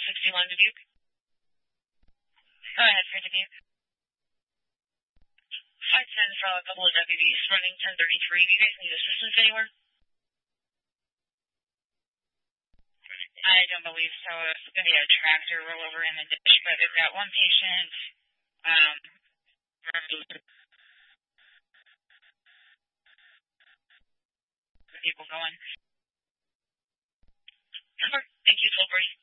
61 Dubuque. Go ahead for Dubuque. 510 from a couple of WVs running 1033. Do you guys need assistance anywhere? I don't believe so. It's going to be a tractor rollover in the ditch, but they've got one patient. People going. Thank you, Tilbury.